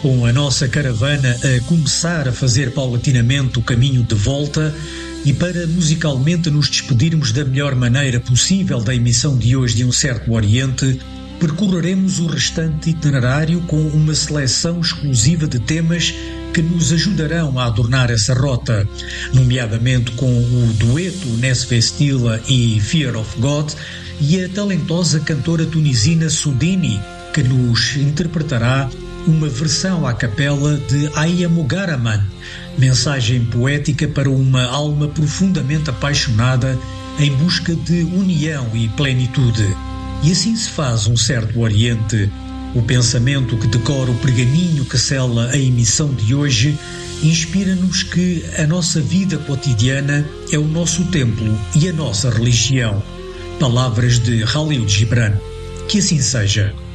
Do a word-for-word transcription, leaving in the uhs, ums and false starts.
com a nossa caravana a começar a fazer paulatinamente o caminho de volta e para musicalmente nos despedirmos da melhor maneira possível da emissão de hoje de Um Certo Oriente, percorreremos o restante itinerário com uma seleção exclusiva de temas que nos ajudarão a adornar essa rota, nomeadamente com o dueto Nesfé Stila e Fear of God e a talentosa cantora tunisina Soudini, que nos interpretará uma versão à capela de Aya Mogaraman, mensagem poética para uma alma profundamente apaixonada em busca de união e plenitude. E assim se faz um certo Oriente. O pensamento que decora o pergaminho que sela a emissão de hoje inspira-nos que a nossa vida cotidiana é o nosso templo e a nossa religião. Palavras de Khalil Gibran. Que assim seja.